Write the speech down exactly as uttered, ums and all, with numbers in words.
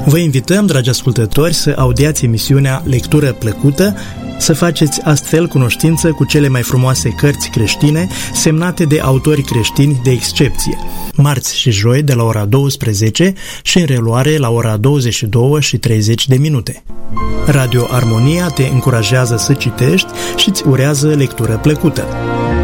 Vă invităm, dragi ascultători, să audiați emisiunea Lectură Plăcută, să faceți astfel cunoștință cu cele mai frumoase cărți creștine semnate de autori creștini de excepție. Marți și joi de la ora douăsprezece și în reluare la ora douăzeci și două și treizeci de minute. Radio Armonia te încurajează să citești și îți urează lectură plăcută.